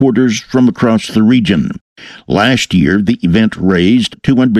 supporters from across the region. Last year, the event raised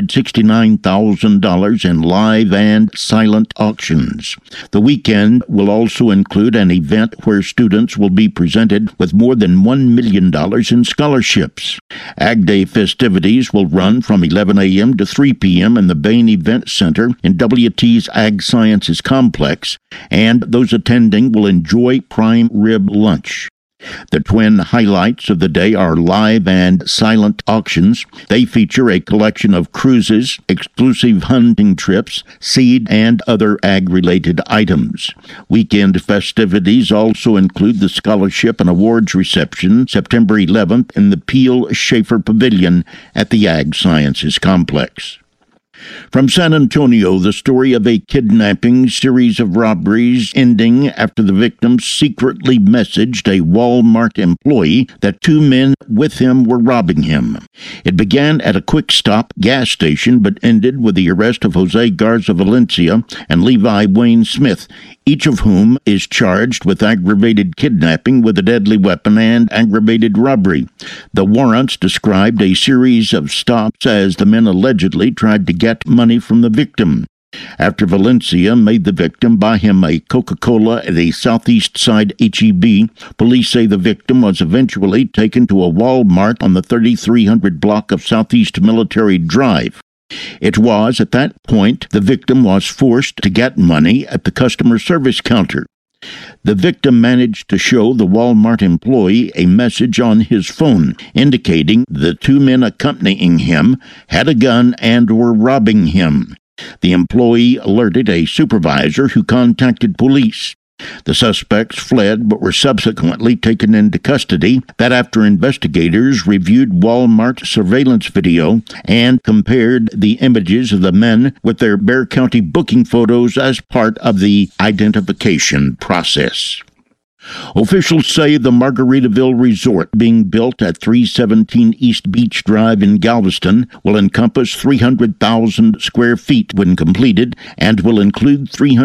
$269,000 in live and silent auctions. The weekend will also include an event where students will be presented with more than $1 million in scholarships. Ag Day festivities will run from 11 a.m. to 3 p.m. in the Bain Event Center in WT's Ag Sciences Complex, and those attending will enjoy prime rib lunch. The twin highlights of the day are live and silent auctions. They feature a collection of cruises, exclusive hunting trips, seed, and other ag-related items. Weekend festivities also include the scholarship and awards reception September 11th in the Peel Schaefer Pavilion at the Ag Sciences Complex. From San Antonio, the story of a kidnapping series of robberies ending after the victim secretly messaged a Walmart employee that two men with him were robbing him. It began at a quick stop gas station but ended with the arrest of Jose Garza Valencia and Levi Wayne Smith, each of whom is charged with aggravated kidnapping with a deadly weapon and aggravated robbery. The warrants described a series of stops as the men allegedly tried to get money from the victim. After Valencia made the victim buy him a Coca-Cola at a Southeast Side H-E-B, police say the victim was eventually taken to a Walmart on the 3300 block of Southeast Military Drive. It was at that point the victim was forced to get money at the customer service counter. The victim managed to show the Walmart employee a message on his phone indicating the two men accompanying him had a gun and were robbing him. The employee alerted a supervisor who contacted police. The suspects fled but were subsequently taken into custody. That after investigators reviewed Walmart surveillance video and compared the images of the men with their Bexar County booking photos as part of the identification process. Officials say the Margaritaville Resort being built at 317 East Beach Drive in Galveston will encompass 300,000 square feet when completed and will include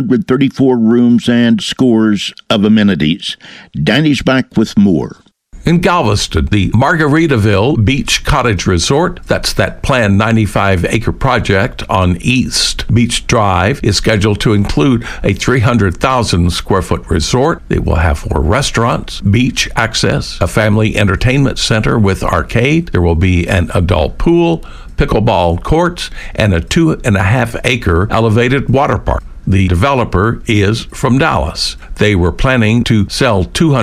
334 rooms and scores of amenities. Danny's back with more. In Galveston, the Margaritaville Beach Cottage Resort, that's that planned 95-acre project on East Beach Drive, is scheduled to include a 300,000-square-foot resort. It will have 4 restaurants, beach access, a family entertainment center with arcade. There will be an adult pool, pickleball courts, and a 2.5-acre elevated water park. The developer is from Dallas. They were planning to sell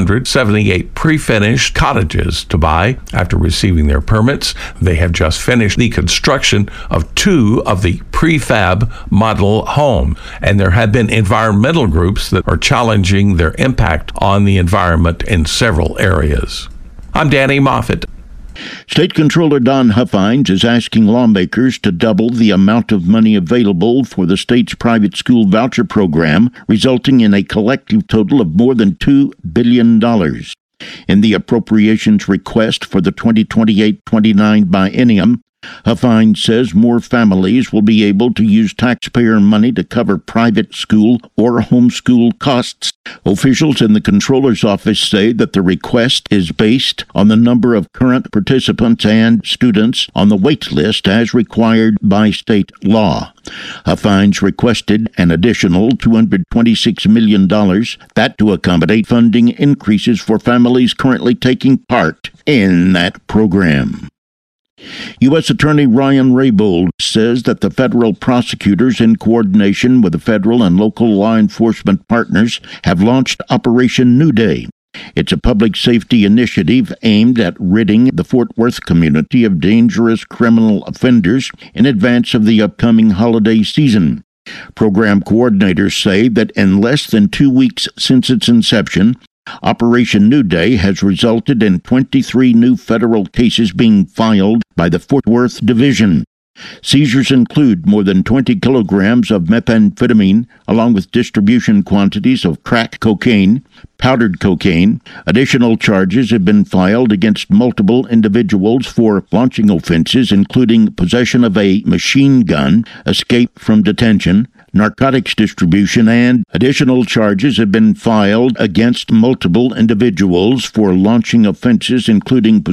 278 pre-finished cottages to buy after receiving their permits. They have just finished the construction of 2 of the prefab model home, and there have been environmental groups that are challenging their impact on the environment in several areas. I'm Danny Moffett. State Controller Don Huffines is asking lawmakers to double the amount of money available for the state's private school voucher program, resulting in a collective total of more than $2 billion. In the appropriations request for the 2028-29 biennium, Huffines says more families will be able to use taxpayer money to cover private school or homeschool costs. Officials in the Comptroller's office say that the request is based on the number of current participants and students on the wait list as required by state law. Huffines requested an additional $226 million, that to accommodate funding increases for families currently taking part in that program. U.S. Attorney Ryan Raybould says that the federal prosecutors, in coordination with the federal and local law enforcement partners, have launched Operation New Day. It's a public safety initiative aimed at ridding the Fort Worth community of dangerous criminal offenders in advance of the upcoming holiday season. Program coordinators say that in less than 2 weeks since its inception, Operation New Day has resulted in 23 new federal cases being filed by the Fort Worth Division. Seizures include more than 20 kilograms of methamphetamine, along with distribution quantities of crack cocaine, powdered cocaine. Additional charges have been filed against multiple individuals for launching offenses, including possession of a machine gun, escape from detention, narcotics distribution, and additional charges have been filed against multiple individuals for launching offenses, including